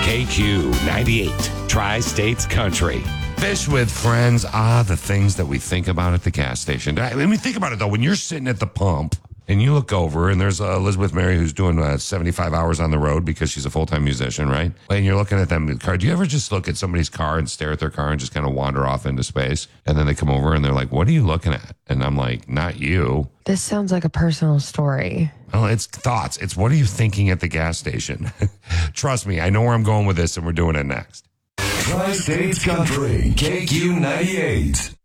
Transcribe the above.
KQ 98, Tri-States Country. Fish with friends. The things that we think about at the gas station. I mean, think about it, though. When you're sitting at the pump and you look over and there's Elizabeth Mary who's doing 75 hours on the road because she's a full-time musician, right? And you're looking at them in the car. Do you ever just look at somebody's car and stare at their car and just kind of wander off into space? And then they come over and they're like, what are you looking at? And I'm like, not you. This sounds like a personal story. Well, it's thoughts. It's what are you thinking at the gas station? Trust me, I know where I'm going with this, and we're doing it next. Tri-States Country, KQ 98.